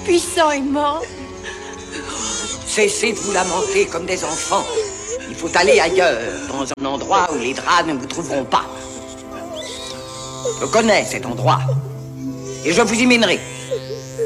Tout-Puissant est mort. Cessez de vous lamenter comme des enfants. Il faut aller ailleurs, dans un endroit où les draps ne vous trouveront pas. Je connais cet endroit. Et je vous y mènerai.